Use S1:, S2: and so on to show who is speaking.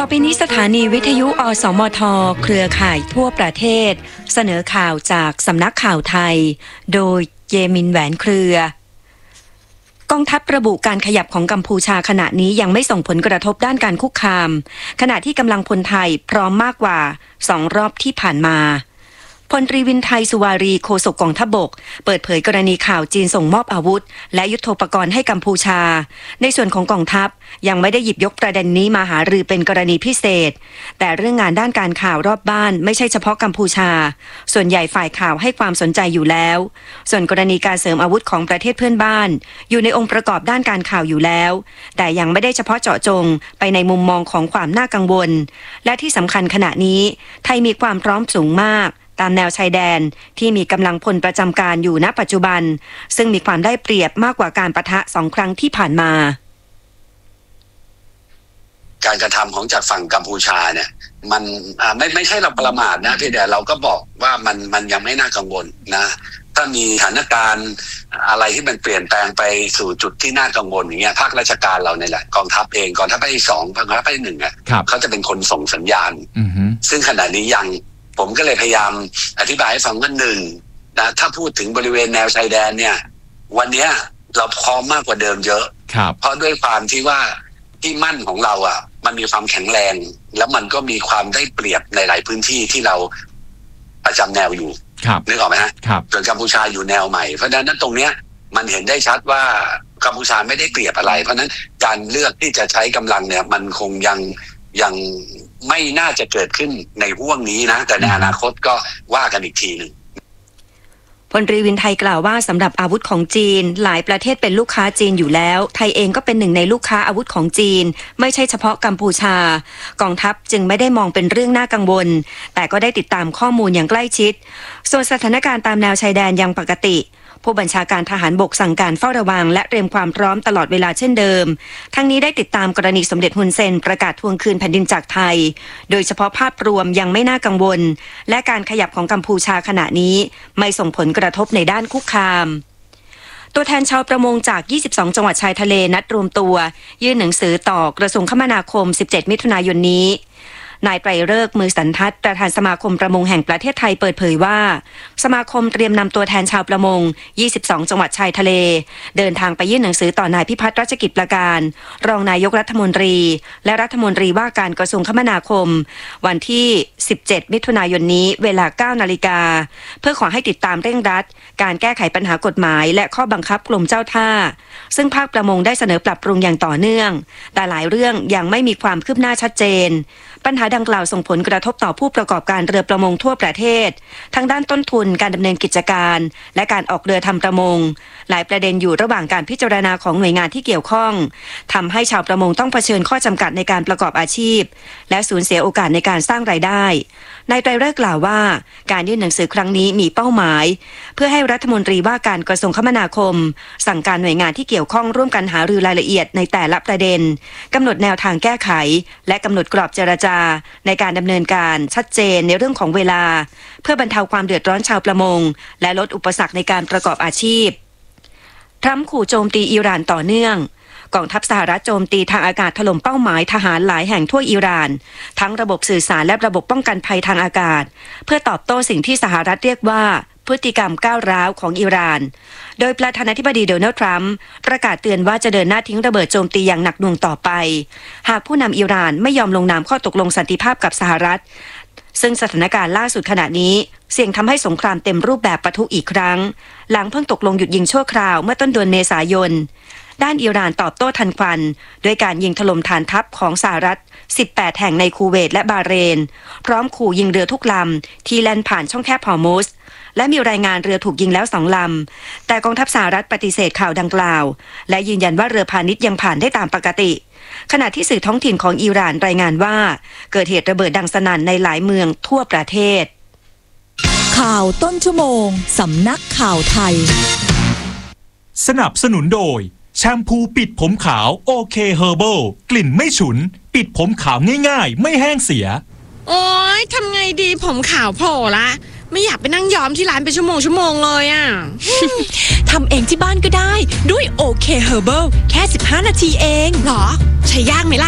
S1: ไปนี้สถานีวิทยุอสมทเครือข่ายทั่วประเทศเสนอข่าวจากสำนักข่าวไทยโดยเยมินแหวนเครือกองทัพระบุการขยับของกัมพูชาขณะนี้ยังไม่ส่งผลกระทบด้านการคุกคามขณะที่กำลังพลไทยพร้อมมากกว่า2 รอบที่ผ่านมาพลตรีวินไทยสุวารีโฆษกกองทัพบกเปิดเผยกรณีข่าวจีนส่งมอบอาวุธและยุทโธปกรณ์ให้กัมพูชาในส่วนของกองทัพยังไม่ได้หยิบยกประเด็นนี้มาหารือเป็นกรณีพิเศษแต่เรื่องงานด้านการข่าวรอบบ้านไม่ใช่เฉพาะกัมพูชาส่วนใหญ่ฝ่ายข่าวให้ความสนใจอยู่แล้วส่วนกรณีการเสริมอาวุธของประเทศเพื่อนบ้านอยู่ในองค์ประกอบด้านการข่าวอยู่แล้วแต่ยังไม่ได้เฉพาะเจาะจงไปในมุมมองของความน่ากังวลและที่สำคัญขณะนี้ไทยมีความพร้อมสูงมากตามแนวชายแดนที่มีกำลังพลประจำการอยู่ณปัจจุบันซึ่งมีความได้เปรียบมากกว่าการปะทะ2 ครั้งที่ผ่านมา
S2: การกระทำของจากฝั่งกัมพูชาเนี่ยมันไม่ใช่เราประมาทนะพี่แต่เราก็บอกว่ามันยังไม่น่ากังวลนะถ้ามีสถานการณ์อะไรที่มันเปลี่ยนแปลงไปสู่จุดที่น่ากังวลอย่างเงี้ยภาคราชการเราเนี่ยแหละกองทัพเองกองทัพภาคที่2กองทัพภาคที่1อ่ะเขาจะเป็นคนส่งสัญญาณซึ่งขณะนี้ยังผมก็เลยพยายามอธิบายให้ฟังว่า1นะถ้าพูดถึงบริเวณแนวชายแดนเนี่ยวันนี้เราพร้อมมากกว่าเดิมเยอะเพราะด้วยความที่ว่าที่มั่นของเราอ่ะมันมีความแข็งแรงแล้วมันก็มีความได้เปรียบในหลายพื้นที่ที่เราประจำแนวอยู่นึกออกไหมฮะส่วนกัมพูชาอยู่แนวใหม่เพราะฉะนั้นตรงเนี้ยมันเห็นได้ชัดว่ากัมพูชาไม่ได้เปรียบอะไรเพราะฉะนั้นการเลือกที่จะใช้กำลังเนี่ยมันคงยังไม่น่าจะเกิดขึ้นในห่วงนี้นะแต่ในอนาคตก็ว่ากันอีกทีนึง
S1: พลตรีวินไทยกล่าวว่าสำหรับอาวุธของจีนหลายประเทศเป็นลูกค้าจีนอยู่แล้วไทยเองก็เป็นหนึ่งในลูกค้าอาวุธของจีนไม่ใช่เฉพาะกัมพูชากองทัพจึงไม่ได้มองเป็นเรื่องน่ากังวลแต่ก็ได้ติดตามข้อมูลอย่างใกล้ชิดส่วนสถานการณ์ตามแนวชายแดนยังปกติผู้บัญชาการทหารบกสั่งการเฝ้าระวังและเตรียมความพร้อมตลอดเวลาเช่นเดิมทั้งนี้ได้ติดตามกรณีสมเด็จฮุนเซนประกาศทวงคืนแผ่นดินจากไทยโดยเฉพาะภาพรวมยังไม่น่ากังวลและการขยับของกัมพูชาขณะนี้ไม่ส่งผลกระทบในด้านคุกคามตัวแทนชาวประมงจาก22จังหวัดชายทะเลนัดรวมตัวยื่นหนังสือต่อกระทรวงคมนาคม17มิถุนายนนี้นายไตรฤกษ์มือสันทัดประธานสมาคมประมงแห่งประเทศไทยเปิดเผยว่าสมาคมเตรียมนำตัวแทนชาวประมง22จังหวัดชายทะเลเดินทางไปยื่นหนังสือต่อนายพิพัฒน์รัชกิจประการรองนายกรัฐมนตรีและรัฐมนตรีว่าการกระทรวงคมนาคมวันที่17มิถุนายนนี้เวลา 9 นาฬิกาเพื่อขอให้ติดตามเร่งรัดการแก้ไขปัญหากฎหมายและข้อบังคับกรมเจ้าท่าซึ่งภาคประมงได้เสนอปรับปรุงอย่างต่อเนื่องแต่หลายเรื่องยังไม่มีความคืบหน้าชัดเจนปัญหาดังกล่าวส่งผลกระทบต่อผู้ประกอบการเรือประมงทั่วประเทศทั้งด้านต้นทุนการดำเนินกิจการและการออกเรือทำประมงหลายประเด็นอยู่ระหว่างการพิจารณาของหน่วยงานที่เกี่ยวข้องทำให้ชาวประมงต้องเผชิญข้อจำกัดในการประกอบอาชีพและสูญเสียโอกาสในการสร้างรายได้นายไตรฤกษ์กล่าวว่าการยื่นหนังสือครั้งนี้มีเป้าหมายเพื่อให้รัฐมนตรีว่าการกระทรวงคมนาคมสั่งการหน่วยงานที่เกี่ยวข้องร่วมกันหารือรายละเอียดในแต่ละประเด็นกำหนดแนวทางแก้ไขและกำหนดกรอบเจรจาในการดำเนินการชัดเจนในเรื่องของเวลาเพื่อบรรเทาความเดือดร้อนชาวประมงและลดอุปสรรคในการประกอบอาชีพทรัมป์ขู่โจมตีอิหร่านต่อเนื่องกองทัพสหรัฐโจมตีทางอากาศถล่มเป้าหมายทหารหลายแห่งทั่วอิหร่านทั้งระบบสื่อสารและระบบป้องกันภัยทางอากาศเพื่อตอบโต้สิ่งที่สหรัฐเรียกว่าพฤติกรรมก้าวร้าวของอิหร่านโดยประธานาธิบดีโดนัลด์ทรัมป์ประกาศเตือนว่าจะเดินหน้าทิ้งระเบิดโจมตีอย่างหนักหน่วงต่อไปหากผู้นำอิหร่านไม่ยอมลงนามข้อตกลงสันติภาพกับสหรัฐซึ่งสถานการณ์ล่าสุดขณะนี้เสี่ยงทำให้สงครามเต็มรูปแบบปะทุอีกครั้งหลังเพิ่งตกลงหยุดยิงชั่วคราวเมื่อต้นเดือนเมษายนด้านอิหร่านตอบโต้ทันควันด้วยการยิงถล่มฐานทัพของสหรัฐ18แห่งในคูเวตและบาห์เรนพร้อมขู่ยิงเรือทุกลำที่แล่นผ่านช่องแคบฮอร์มุซและมีรายงานเรือถูกยิงแล้ว2 ลำแต่กองทัพสหรัฐปฏิเสธข่าวดังกล่าวและยืนยันว่าเรือพาณิชย์ยังผ่านได้ตามปกติขณะที่สื่อท้องถิ่นของอิหร่านรายงานว่าเกิดเหตุระเบิดดังสนั่นในหลายเมืองทั่วประเทศ
S3: ข่าวต้นชั่วโมงสำนักข่าวไทย
S4: สนับสนุนโดยแชมพูปิดผมขาวโอเคเฮอร์เบิลกลิ่นไม่ฉุนปิดผมขาวง่ายๆไม่แห้งเสีย
S5: โอ๊ยทำไงดีผมขาวโผล่ละไม่อยากไปนั่งย้อมที่ร้านเป็นชั่วโมงเลยอ่ะ
S3: ทำเองที่บ้านก็ได้ด้วยโอเคเฮอร์เบิลแค่15 นาทีเอง
S5: หรอใช้ยากไหมล่ะ